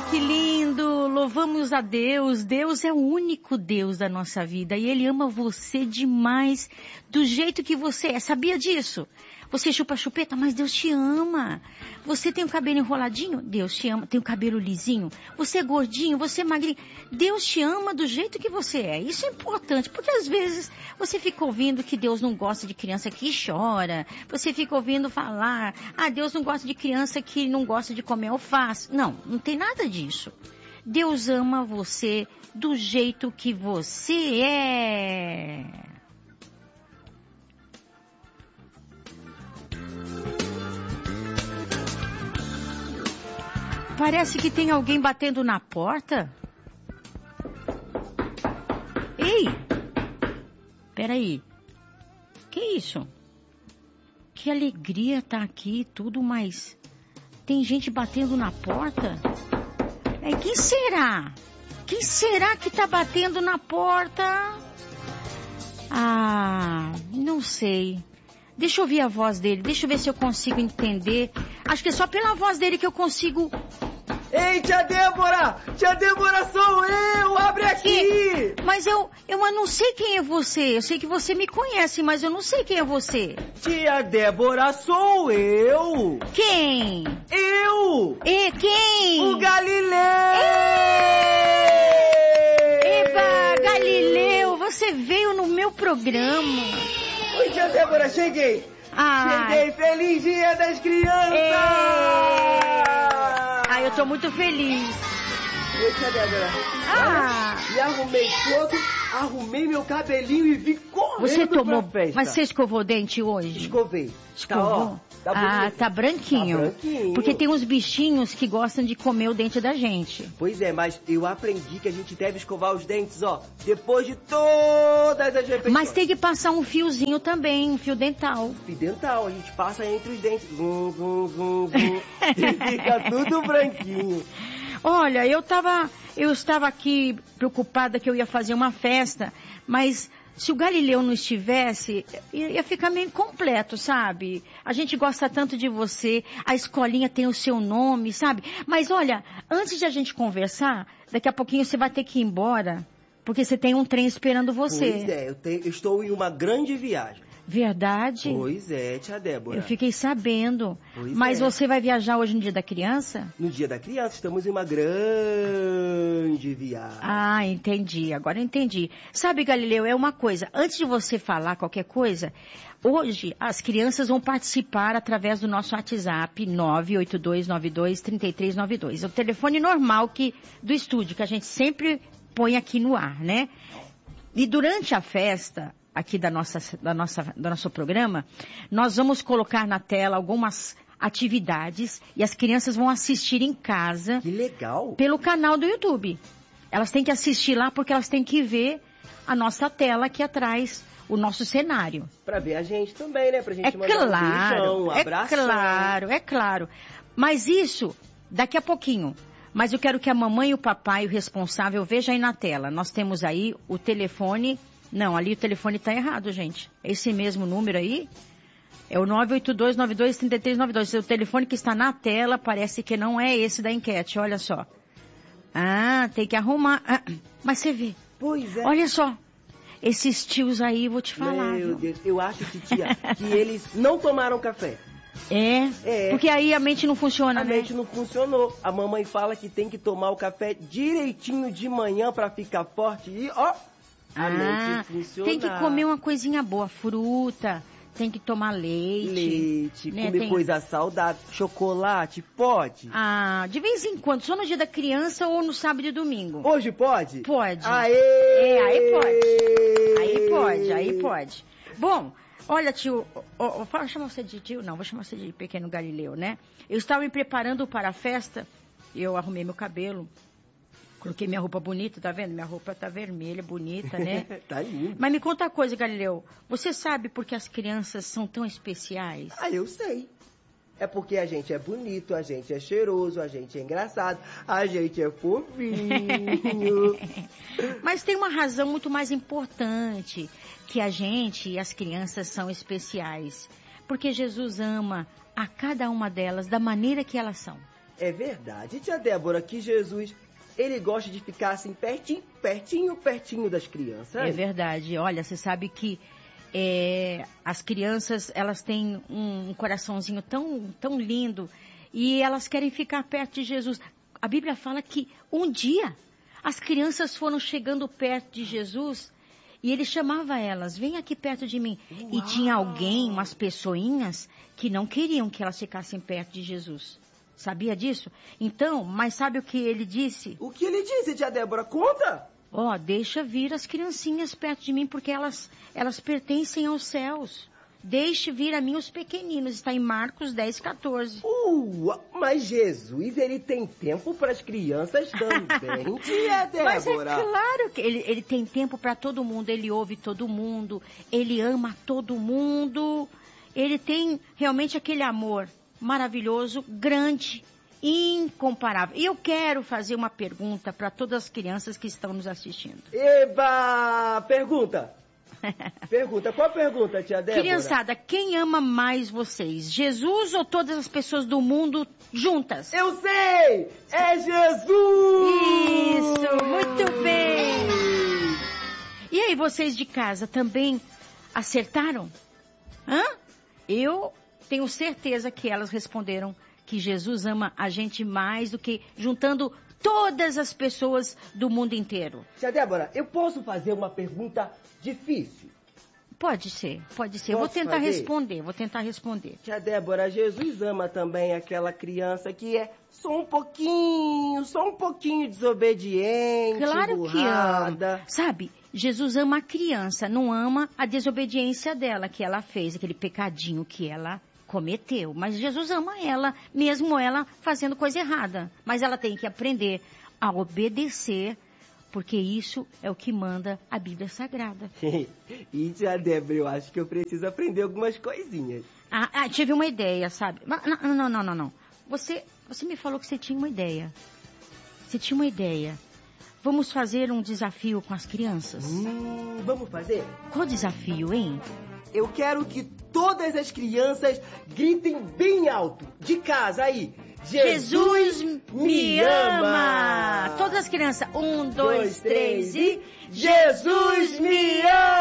que lindo! Louvamos a Deus. Deus é o único Deus da nossa vida e Ele ama você demais do jeito que você é. Sabia disso? Você chupa chupeta, mas Deus te ama. Você tem o cabelo enroladinho? Deus te ama. Tem o cabelo lisinho? Você é gordinho? Você é magrinho? Deus te ama do jeito que você é. Isso é importante, porque às vezes você fica ouvindo que Deus não gosta de criança que chora. Você fica ouvindo falar, Deus não gosta de criança que não gosta de comer alface. Não, não tem nada disso. Deus ama você do jeito que você é. Parece que tem alguém batendo na porta. Ei! Peraí. Que isso? Que alegria tá aqui tudo, mas tem gente batendo na porta? Quem será? Quem será que tá batendo na porta? Não sei. Deixa eu ouvir a voz dele, deixa eu ver se eu consigo entender. Acho que é só pela voz dele que eu consigo... Ei, tia Débora! Tia Débora, sou eu! Abre aqui! Mas eu não sei quem é você. Eu sei que você me conhece, mas eu não sei quem é você. Tia Débora, sou eu! Quem? Eu! E quem? O Galileu! Eba, Galileu, você veio no meu programa. Oi, tia Débora, cheguei! Cheguei! Feliz Dia das Crianças! Eu tô muito feliz. Oi, tia Débora. Me arrumei todo, arrumei meu cabelinho e vim correndo pra festa. Mas você escovou o dente hoje? Escovei. Escovou? Tá branquinho. Tá branquinho. Porque tem uns bichinhos que gostam de comer o dente da gente. Pois é, mas eu aprendi que a gente deve escovar os dentes, depois de todas as refeições. Mas tem que passar um fiozinho também, um fio dental. Fio dental, a gente passa entre os dentes. E fica tudo branquinho. Olha, eu estava aqui preocupada que eu ia fazer uma festa, mas se o Galileu não estivesse, ia ficar meio incompleto, sabe? A gente gosta tanto de você, a escolinha tem o seu nome, sabe? Mas olha, antes de a gente conversar, daqui a pouquinho você vai ter que ir embora, porque você tem um trem esperando você. Pois é, eu estou em uma grande viagem. Verdade? Pois é, tia Débora. Eu fiquei sabendo. Mas você vai viajar hoje no Dia da Criança? No Dia da Criança, estamos em uma grande viagem. Entendi. Agora eu entendi. Sabe, Galileu, é uma coisa. Antes de você falar qualquer coisa, hoje as crianças vão participar através do nosso WhatsApp 982923392. É o telefone normal do estúdio, que a gente sempre põe aqui no ar, né? E durante a festa aqui do nosso programa, nós vamos colocar na tela algumas atividades e as crianças vão assistir em casa. Que legal! Pelo canal do YouTube. Elas têm que assistir lá porque elas têm que ver a nossa tela aqui atrás, o nosso cenário. Pra ver a gente também, né? Pra gente mandar um beijão, um abraço. É claro. Mas isso, daqui a pouquinho. Mas eu quero que a mamãe e o papai, o responsável, vejam aí na tela. Nós temos aí o telefone... Não, ali o telefone tá errado, gente. Esse mesmo número aí é o 982923392. O telefone que está na tela parece que não é esse da enquete, olha só. Tem que arrumar. Mas você vê. Pois é. Olha só. Esses tios aí, vou te falar. Meu Deus, eu acho que, tia, que eles não tomaram café. É? Porque aí a mente não funciona, né? A mente não funcionou. A mamãe fala que tem que tomar o café direitinho de manhã pra ficar forte e, a mente funcionar. Tem que comer uma coisinha boa, fruta, tem que tomar leite. Né? Comer coisa saudável, chocolate, pode? De vez em quando, só no Dia da Criança ou no sábado e domingo. Hoje pode? Pode. Aê! Aí pode. Bom, olha, tio, chama você de tio? Não, vou chamar você de pequeno Galileu, né? Eu estava me preparando para a festa, eu arrumei meu cabelo. Coloquei minha roupa bonita, tá vendo? Minha roupa tá vermelha, bonita, né? Tá lindo. Mas me conta uma coisa, Galileu. Você sabe por que as crianças são tão especiais? Eu sei. É porque a gente é bonito, a gente é cheiroso, a gente é engraçado, a gente é fofinho. Mas tem uma razão muito mais importante, que a gente e as crianças são especiais. Porque Jesus ama a cada uma delas da maneira que elas são. É verdade, tia Débora, que Jesus, ele gosta de ficar assim pertinho das crianças. É verdade. Olha, você sabe que as crianças, elas têm um coraçãozinho tão lindo e elas querem ficar perto de Jesus. A Bíblia fala que um dia as crianças foram chegando perto de Jesus e ele chamava elas, vem aqui perto de mim. Uau. E tinha alguém, umas pessoinhas, que não queriam que elas ficassem perto de Jesus. Sabia disso? Então, mas sabe o que ele disse? O que ele disse, tia Débora? Conta! Deixa vir as criancinhas perto de mim, porque elas pertencem aos céus. Deixe vir a mim os pequeninos. Está em Marcos 10:14. Mas Jesus, ele tem tempo para as crianças também, tia Débora. Mas é claro que ele tem tempo para todo mundo. Ele ouve todo mundo. Ele ama todo mundo. Ele tem realmente aquele amor maravilhoso, grande, incomparável. E eu quero fazer uma pergunta para todas as crianças que estão nos assistindo. Eba! Pergunta! Qual a pergunta, tia Débora? Criançada, quem ama mais vocês? Jesus ou todas as pessoas do mundo juntas? Eu sei! É Jesus! Isso, muito bem! E aí, vocês de casa também acertaram? Eu tenho certeza que elas responderam que Jesus ama a gente mais do que juntando todas as pessoas do mundo inteiro. Tia Débora, eu posso fazer uma pergunta difícil? Pode ser. Vou tentar responder. Tia Débora, Jesus ama também aquela criança que é só um pouquinho desobediente, claro burrada. Que ama. Sabe, Jesus ama a criança, não ama a desobediência dela, que ela fez, aquele pecadinho que ela cometeu. Mas Jesus ama ela, mesmo ela fazendo coisa errada. Mas ela tem que aprender a obedecer, porque isso é o que manda a Bíblia Sagrada. E, tia Débora, eu acho que eu preciso aprender algumas coisinhas. Tive uma ideia, sabe? Não. Você me falou que você tinha uma ideia. Vamos fazer um desafio com as crianças? Vamos fazer? Qual desafio, hein? Eu quero que todas as crianças gritem bem alto, de casa aí. Jesus me ama! Todas as crianças, 1, 2, 3 e... Jesus me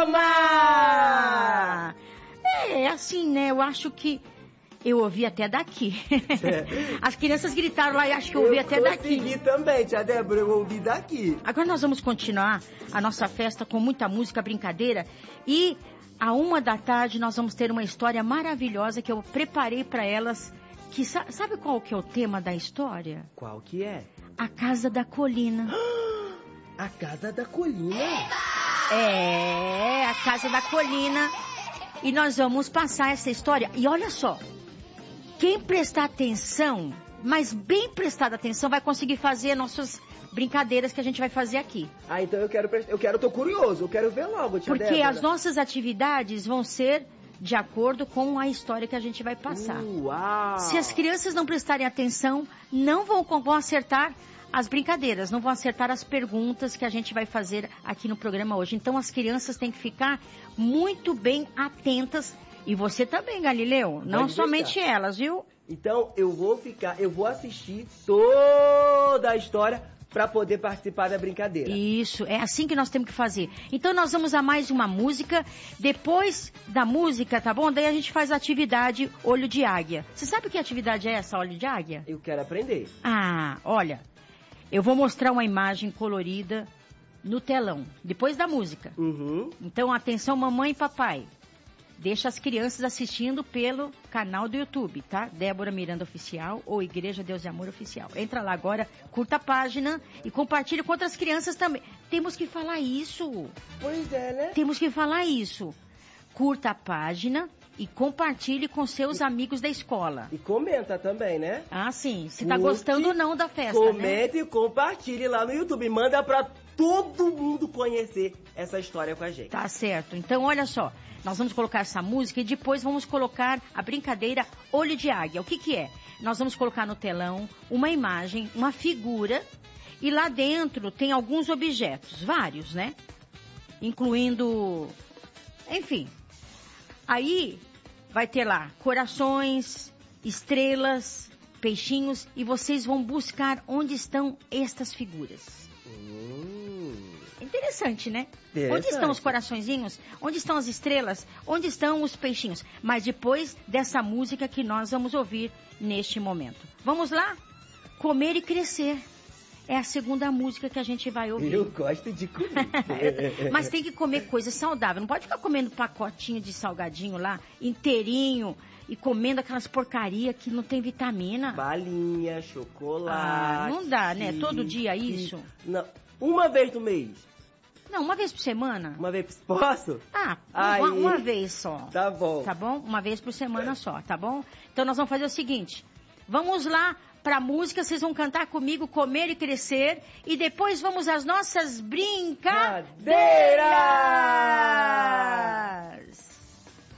ama! É assim, né? Eu acho que eu ouvi até daqui. As crianças gritaram lá e acho que eu ouvi até daqui. Eu consegui também, tia Débora, eu ouvi daqui. Agora nós vamos continuar a nossa festa com muita música, brincadeira e... À 1h nós vamos ter uma história maravilhosa que eu preparei para elas. Que sabe qual que é o tema da história? Qual que é? A Casa da Colina. A Casa da Colina? É, a Casa da Colina. E nós vamos passar essa história. E olha só, quem prestar atenção, mas bem prestada atenção, vai conseguir fazer nossas brincadeiras que a gente vai fazer aqui. Então tô curioso, eu quero ver logo, tia Porque Débora. as nossas atividades vão ser de acordo com a história que a gente vai passar. Uau! Se as crianças não prestarem atenção, não vão acertar as brincadeiras, não vão acertar as perguntas que a gente vai fazer aqui no programa hoje. Então as crianças têm que ficar muito bem atentas. E você também, Galileu, não somente elas, viu? Então eu vou assistir toda a história para poder participar da brincadeira. Isso, é assim que nós temos que fazer. Então nós vamos a mais uma música, depois da música, tá bom? Daí a gente faz a atividade Olho de Águia. Você sabe que atividade é essa, Olho de Águia? Eu quero aprender. Olha, eu vou mostrar uma imagem colorida no telão, depois da música. Então atenção mamãe e papai. Deixa as crianças assistindo pelo canal do YouTube, tá? Débora Miranda Oficial ou Igreja Deus e Amor Oficial. Entra lá agora, curta a página e compartilha com outras crianças também. Temos que falar isso. Pois é, né? Temos que falar isso. Curta a página e compartilhe com seus amigos da escola. E comenta também, né? Sim. Se tá gostando ou não da festa, comenta, né? E compartilhe lá no YouTube. Manda pra todo mundo conhecer essa história com a gente. Tá certo. Então, olha só. Nós vamos colocar essa música e depois vamos colocar a brincadeira Olho de Águia. O que é? Nós vamos colocar no telão uma imagem, uma figura, e lá dentro tem alguns objetos, vários, né? Incluindo, enfim. Aí vai ter lá corações, estrelas, peixinhos, e vocês vão buscar onde estão estas figuras. Interessante, né? Onde estão os coraçõezinhos? Onde estão as estrelas? Onde estão os peixinhos? Mas depois dessa música que nós vamos ouvir neste momento. Vamos lá? Comer e crescer. É a segunda música que a gente vai ouvir. Eu gosto de comer. Mas tem que comer coisa saudável. Não pode ficar comendo pacotinho de salgadinho lá, inteirinho, e comendo aquelas porcaria que não tem vitamina. Balinha, chocolate. Não dá, né? Todo dia isso? Não. Uma vez no mês. Não, uma vez por semana. Uma vez, posso? Uma vez só. Tá bom. Tá bom? Uma vez por semana só, tá bom? Então nós vamos fazer o seguinte. Vamos lá pra música, vocês vão cantar comigo, Comer e Crescer. E depois vamos às nossas brincadeiras.